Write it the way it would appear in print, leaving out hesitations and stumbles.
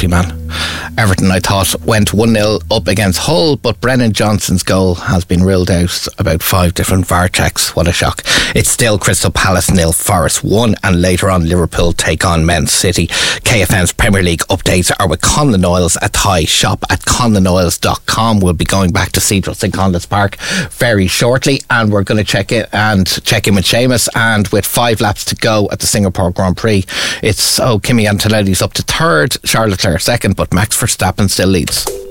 quality, man. Everton, I thought, went 1-0 up against Hull, but Brennan Johnson's goal has been ruled out about 5 different VAR checks. What a shock. It's still Crystal Palace 0, Forest 1, and later on Liverpool take on Man City. KFM's Premier League updates are with Conlon Oils at Thai. Shop at conlonoils.com. We'll be going back to Cedral St Conlon's Park very shortly, and we're going to check in with Seamus, and with 5 laps to go at the Singapore Grand Prix, it's Kimi Antonelli's up to 3rd, Charles Leclerc 2nd, but Max Verstappen still leads.